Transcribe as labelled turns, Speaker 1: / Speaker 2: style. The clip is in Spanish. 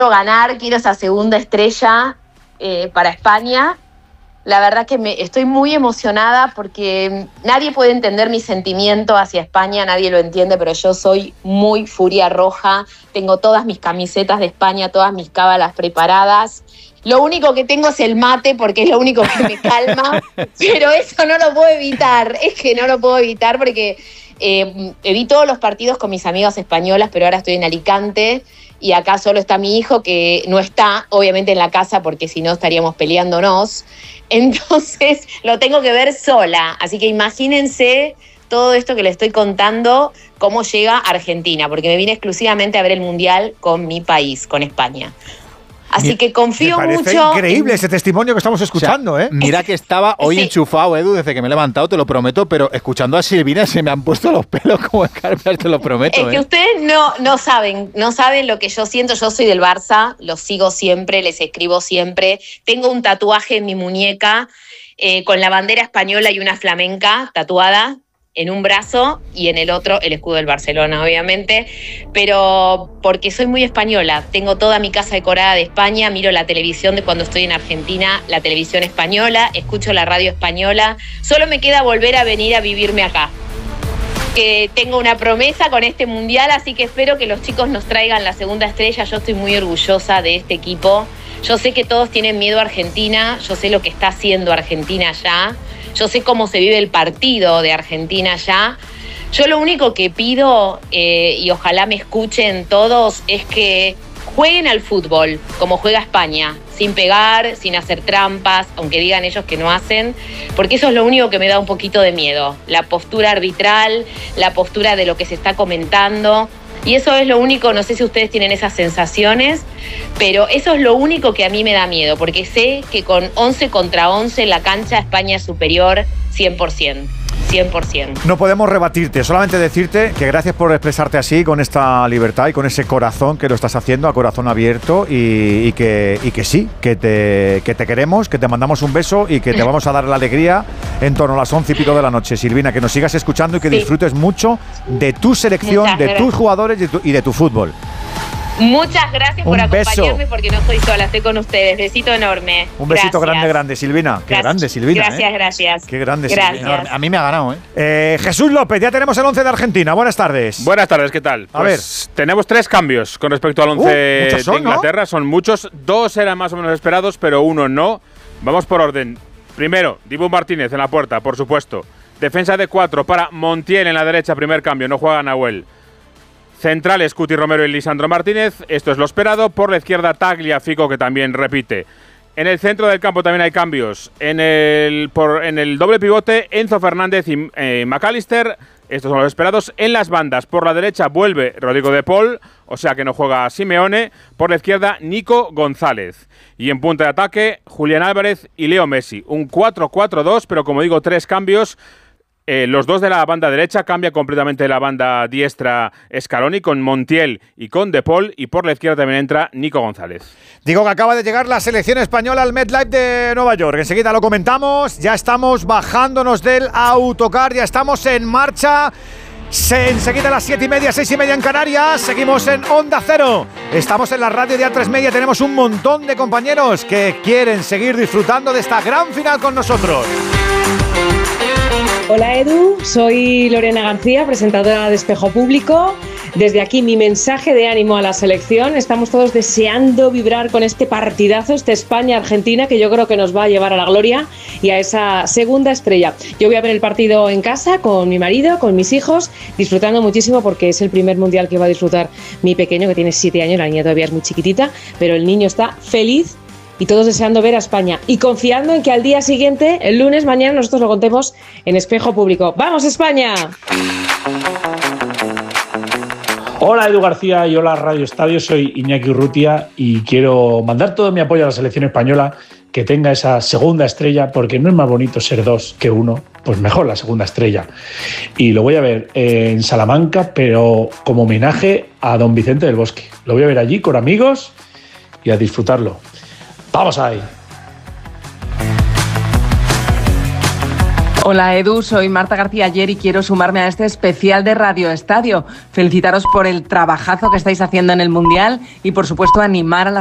Speaker 1: ganar, quiero esa segunda estrella para España. La verdad que estoy muy emocionada porque nadie puede entender mi sentimiento hacia España, nadie lo entiende, pero yo soy muy furia roja, tengo todas mis camisetas de España, todas mis cábalas preparadas. Lo único que tengo es el mate porque es lo único que me calma, pero eso no lo puedo evitar, es que no lo puedo evitar porque vi todos los partidos con mis amigas españolas, pero ahora estoy en Alicante y acá solo está mi hijo, que no está obviamente en la casa porque si no estaríamos peleándonos. Entonces lo tengo que ver sola, así que imagínense todo esto que les estoy contando, cómo llega a Argentina, porque me vine exclusivamente a ver el Mundial con mi país, con España. Así que confío mucho.
Speaker 2: Me parece increíble ese testimonio que estamos escuchando,
Speaker 3: Mira que estaba hoy enchufado, Edu, desde que me he levantado, te lo prometo, pero escuchando a Silvina se me han puesto los pelos como escarpias, te lo prometo.
Speaker 1: Es que ustedes no saben lo que yo siento. Yo soy del Barça, los sigo siempre, les escribo siempre. Tengo un tatuaje en mi muñeca con la bandera española y una flamenca tatuada en un brazo y en el otro el escudo del Barcelona, obviamente, pero porque soy muy española, tengo toda mi casa decorada de España, miro la televisión de cuando estoy en Argentina, la televisión española, escucho la radio española, solo me queda volver a venir a vivirme acá. Que tengo una promesa con este mundial, así que espero que los chicos nos traigan la segunda estrella. Yo estoy muy orgullosa de este equipo. Yo sé que todos tienen miedo a Argentina, yo sé lo que está haciendo Argentina allá, yo sé cómo se vive el partido de Argentina allá. Yo lo único que pido, y ojalá me escuchen todos, es que jueguen al fútbol como juega España, sin pegar, sin hacer trampas, aunque digan ellos que no hacen, porque eso es lo único que me da un poquito de miedo, la postura arbitral, la postura de lo que se está comentando. Y eso es lo único, no sé si ustedes tienen esas sensaciones, pero eso es lo único que a mí me da miedo, porque sé que con 11 contra 11 en la cancha España es superior 100%. 100%.
Speaker 2: No podemos rebatirte, solamente decirte que gracias por expresarte así, con esta libertad y con ese corazón que lo estás haciendo, a corazón abierto, y que sí, que te queremos, que te mandamos un beso y que te vamos a dar la alegría en torno a las 11 y pico de la noche. Silvina, que nos sigas escuchando y que disfrutes mucho de tu selección, de tus jugadores y de tu fútbol.
Speaker 1: Muchas gracias por acompañarme, porque no soy sola, estoy con ustedes. Besito enorme.
Speaker 2: Un besito grande, Silvina. Qué grande, Silvina.
Speaker 1: Gracias.
Speaker 2: Qué grande, Silvina.
Speaker 3: A mí me ha ganado,
Speaker 2: Jesús López, ya tenemos el 11 de Argentina. Buenas tardes.
Speaker 4: Buenas tardes, ¿qué tal?
Speaker 2: A ver.
Speaker 4: Tenemos 3 cambios con respecto al 11 de Inglaterra. ¿No? Son muchos. 2 eran más o menos esperados, pero 1 no. Vamos por orden. Primero, Dibu Martínez en la puerta, por supuesto. Defensa de 4 para Montiel en la derecha, primer cambio. No juega Nahuel. Centrales, Cuti Romero y Lisandro Martínez, esto es lo esperado. Por la izquierda, Tagliafico, que también repite. En el centro del campo también hay cambios. En el doble pivote, Enzo Fernández y McAllister, estos son los esperados. En las bandas, por la derecha vuelve Rodrigo de Paul, o sea que no juega Simeone. Por la izquierda, Nico González. Y en punta de ataque, Julián Álvarez y Leo Messi. Un 4-4-2, pero como digo, 3 cambios. Los 2 de la banda derecha, cambia completamente la banda diestra Scaloni con Montiel y con De Paul, y por la izquierda también entra Nico González.
Speaker 2: Digo que acaba de llegar la selección española al MetLife de Nueva York. Enseguida lo comentamos, ya estamos bajándonos del autocar, ya estamos en marcha. Enseguida a las 7:30, 6:30 en Canarias. Seguimos en Onda Cero. Estamos en la radio de A3 Media. Tenemos un montón de compañeros que quieren seguir disfrutando de esta gran final con nosotros.
Speaker 5: Hola Edu, soy Lorena García, presentadora de Espejo Público. Desde aquí mi mensaje de ánimo a la selección. Estamos todos deseando vibrar con este partidazo, este España-Argentina, que yo creo que nos va a llevar a la gloria y a esa segunda estrella. Yo voy a ver el partido en casa con mi marido, con mis hijos, disfrutando muchísimo porque es el primer mundial que va a disfrutar mi pequeño, que tiene 7 años, la niña todavía es muy chiquitita, pero el niño está feliz. Y todos deseando ver a España y confiando en que al día siguiente, el lunes, mañana, nosotros lo contemos en Espejo Público. ¡Vamos, España!
Speaker 6: Hola Edu García y hola Radio Estadio, soy Iñaki Urrutia y quiero mandar todo mi apoyo a la selección española, que tenga esa segunda estrella, porque no es más bonito ser 2 que 1, pues mejor la segunda estrella. Y lo voy a ver en Salamanca, pero como homenaje a don Vicente del Bosque. Lo voy a ver allí con amigos y a disfrutarlo. ¡Vamos ahí!
Speaker 7: Hola Edu, soy Marta García Ayer y quiero sumarme a este especial de Radio Estadio. Felicitaros por el trabajazo que estáis haciendo en el Mundial y por supuesto animar a la